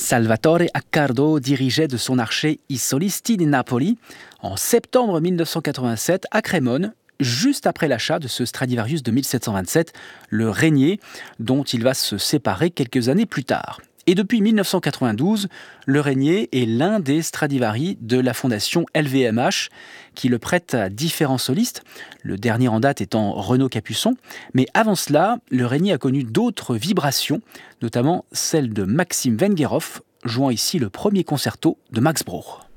Salvatore Accardo dirigeait de son archet I Solisti di Napoli en septembre 1987 à Crémone, juste après l'achat de ce Stradivarius de 1727, le Régnier, dont il va se séparer quelques années plus tard. Et depuis 1992, le Régnier est l'un des Stradivari de la fondation LVMH, qui le prête à différents solistes, le dernier en date étant Renaud Capuçon. Mais avant cela, le Régnier a connu d'autres vibrations, notamment celle de Maxime Vengerov, jouant ici le premier concerto de Max Bruch.